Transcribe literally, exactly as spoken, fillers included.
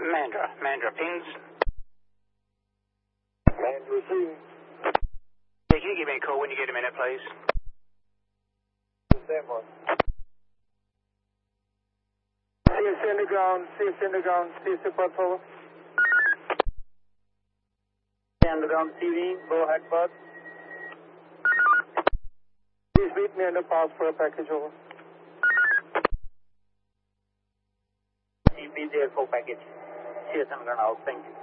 Mandra. Mandra pings. Mandra receiving. Yeah, can you give me a call when you get a minute, please? Stand by. C S in the ground, C S in the ground, C S report forward. Underground T V, go ahead, bud. Please meet me on the path for a package over. Be there for package. C S underground out, thank you.